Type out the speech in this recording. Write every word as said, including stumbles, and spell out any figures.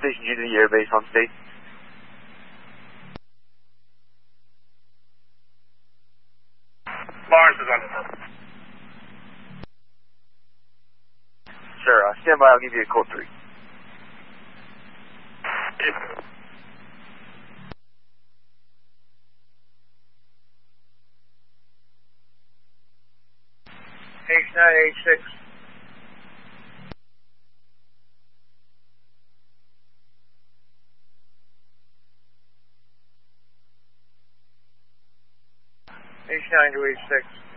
Station G to the airbase on state. Lawrence is on the Sure, uh, stand by, I'll give you a code three. H nine eight six. H nine two eight six.